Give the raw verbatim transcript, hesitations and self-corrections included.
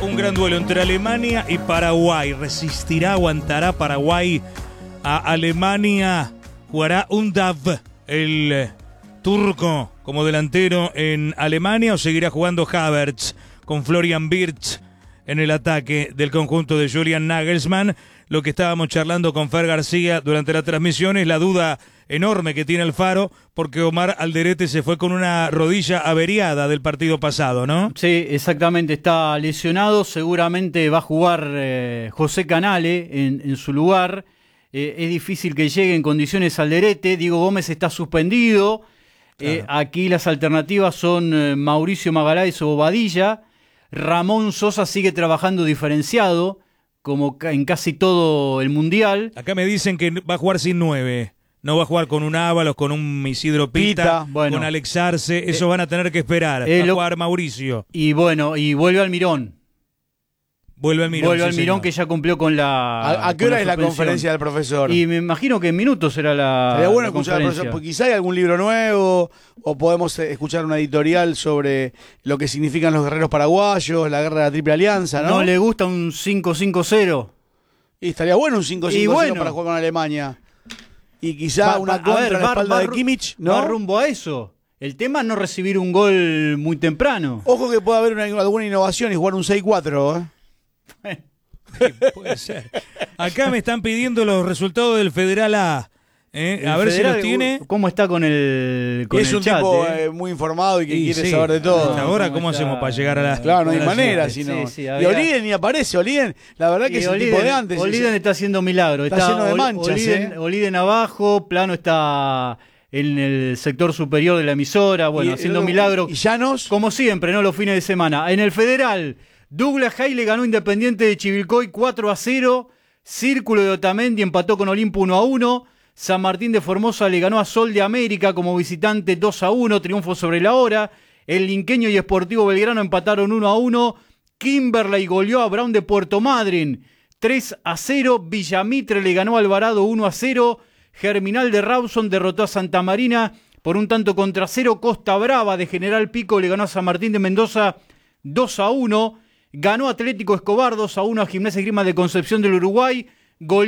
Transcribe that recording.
un gran duelo entre Alemania y Paraguay. ¿Resistirá, aguantará Paraguay a Alemania? ¿Jugará Undav, el eh, turco, como delantero en Alemania, o seguirá jugando Havertz con Florian Wirtz en el ataque del conjunto de Julian Nagelsmann? Lo que estábamos charlando con Fer García durante la transmisión es la duda enorme que tiene Alfaro, porque Omar Alderete se fue con una rodilla averiada del partido pasado, ¿no? Sí, exactamente, está lesionado, seguramente va a jugar eh, José Canale en, en su lugar. Eh, es difícil que llegue en condiciones Alderete. Diego Gómez está suspendido. Claro. Eh, aquí las alternativas son eh, Mauricio Magaláes o Bobadilla. Ramón Sosa sigue trabajando diferenciado, como en casi todo el Mundial. Acá me dicen que va a jugar sin nueve. No va a jugar con un Ábalos, con un Isidro Pita, Pita bueno, con Alex Arce. Eso eh, van a tener que esperar. Eh, va a jugar Mauricio. Y bueno, y vuelve Almirón. Vuelve Almirón. Vuelve sí, Almirón, señor. que ya cumplió con la. ¿A, a qué hora es la conferencia del profesor? Y me imagino que en minutos será la. Sería bueno la escuchar al profesor, porque quizá hay algún libro nuevo, o podemos escuchar una editorial sobre lo que significan los guerreros paraguayos, la guerra de la Triple Alianza, ¿no? ¿No le gusta un cinco cinco cero? Y estaría bueno un cinco cinco cero bueno, para jugar con Alemania. Y quizá va, una va, contra ver, la espalda va, de Kimmich, ¿no? Va rumbo a eso. El tema es no recibir un gol muy temprano. Ojo que puede haber una, alguna innovación y jugar un seis cuatro, ¿eh? Sí, puede ser. Acá me están pidiendo los resultados del Federal A. ¿eh? A ver Federal, si los tiene. ¿Cómo está con el con Es el un chat, tipo eh? eh, muy informado y que y quiere sí. saber de todo. Hasta ahora, ¿cómo, ¿cómo hacemos para llegar a la. Claro, no hay la manera, suerte? sino. Sí, sí, y había... Oliden ni aparece, Oliden. La verdad que y es Oliden, el tipo de antes. Oliden ese. está haciendo milagros. Está, está lleno de manchas, Oliden, ¿eh? Oliden abajo, Plano está en el sector superior de la emisora, bueno, y, haciendo y, milagros. Y Llanos. Como siempre, ¿no? Los fines de semana. En el Federal, Douglas Haile ganó Independiente de Chivilcoy cuatro a cero. Círculo de Otamendi empató con Olimpo uno a uno. San Martín de Formosa le ganó a Sol de América como visitante dos a uno. Triunfo sobre la hora. El Linqueño y Sportivo Belgrano empataron uno a uno. Kimberley goleó a Brown de Puerto Madryn tres a cero. Villamitre le ganó a Alvarado uno a cero. Germinal de Rawson derrotó a Santa Marina por un tanto contra cero. Costa Brava de General Pico le ganó a San Martín de Mendoza dos a uno. Ganó Atlético Escobar dos a uno a Gimnasia y Esgrima de Concepción del Uruguay. Gol